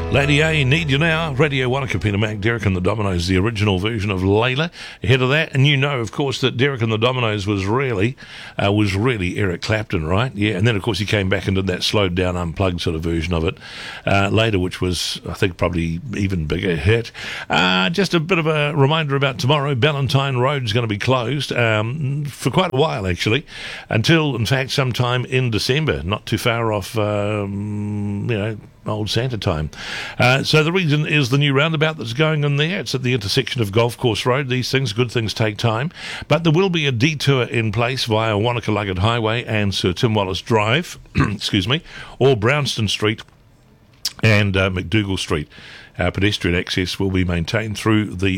Lady A, Need You Now, Radio Wanaka, Peter Mac, Derek and the Dominoes, the original version of Layla. Ahead of that, and you know, of course, that Derek and the Dominoes was really Eric Clapton, right? Yeah, and then, of course, he came back and did that slowed down, unplugged sort of version of it later, which was, I think, probably even bigger hit. Just a bit of a reminder about tomorrow. Ballantyne Road's going to be closed for quite a while, actually, until, in fact, sometime in December, not too far off, old Santa time. So the reason is the new roundabout that's going in there. It's at the intersection of Golf Course Road. These good things take time. But there will be a detour in place via Wanaka-Luggett Highway and Sir Tim Wallace Drive, excuse me, or Brownston Street and McDougall Street. Pedestrian access will be maintained through the